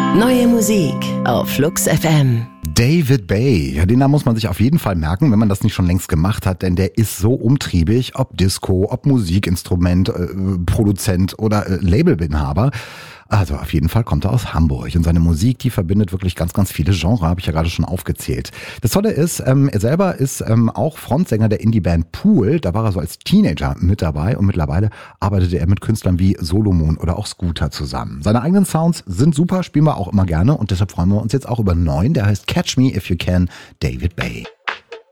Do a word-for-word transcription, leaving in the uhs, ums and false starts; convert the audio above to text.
Neue Musik auf Flux F M. David Bay, ja, den Namen muss man sich auf jeden Fall merken, wenn man das nicht schon längst gemacht hat, denn der ist so umtriebig, ob Disco, ob Musikinstrument, äh, Produzent oder äh, Labelinhaber. Also auf jeden Fall kommt er aus Hamburg und seine Musik, die verbindet wirklich ganz, ganz viele Genres, habe ich ja gerade schon aufgezählt. Das Tolle ist, ähm, er selber ist ähm, auch Frontsänger der Indie-Band Pool, da war er so als Teenager mit dabei und mittlerweile arbeitete er mit Künstlern wie Solomon oder auch Scooter zusammen. Seine eigenen Sounds sind super, spielen wir auch immer gerne und deshalb freuen wir uns jetzt auch über einen neuen, der heißt Catch Me If You Can, David Bay.